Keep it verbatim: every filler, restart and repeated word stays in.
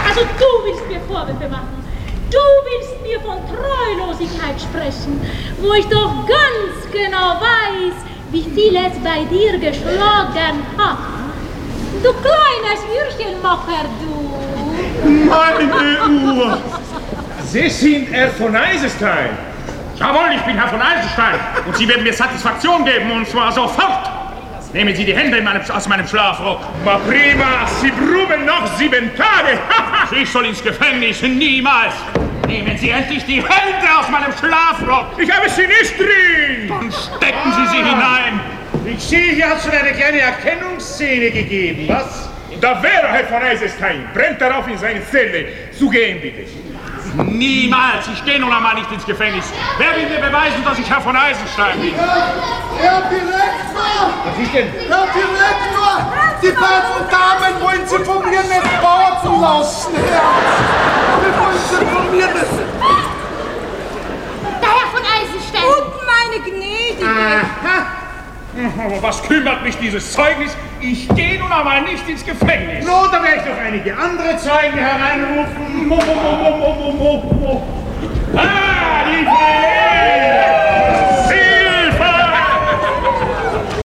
Also du willst mir Vorwürfe machen. Du willst mir von Treulosigkeit sprechen, wo ich doch ganz genau weiß, wie viel es bei dir geschlagen hat. Du kleines Würchenmacher, du. Meine Uhr. Sie sind Herr von Eisenstein. Jawohl, ich bin Herr von Eisenstein. Und Sie werden mir Satisfaktion geben, und zwar sofort. Nehmen Sie die Hände in meinem, aus meinem Schlafrock. Ma prima, Sie brummen noch sieben Tage. Ich soll ins Gefängnis, niemals. Nehmen Sie endlich die Hände aus meinem Schlafrock. Ich habe sie nicht drin. Dann stecken Sie sie hinein. Ich sehe, hier hat es schon eine kleine Erkennungsszene gegeben, was? Da wäre Herr von Eisenstein. Brennt darauf in seine Zelle. Zu gehen, bitte. Niemals. Ich gehe nun einmal nicht ins Gefängnis. Wer will mir beweisen, dass ich Herr von Eisenstein bin? Herr Direktor! Was ist denn? Herr Direktor! Die beiden Damen wollen Sie von mir nicht warten lassen, Herr! Wir wollen Sie von mir nicht... Der Herr von Eisenstein! Und meine Gnädige! Aha! Aber was kümmert mich dieses Zeugnis? Ich gehe nun einmal nicht ins Gefängnis. No, da werde ich doch einige andere Zeugen hereinrufen. Mo, mo, mo, mo, mo, mo, mo. Ah,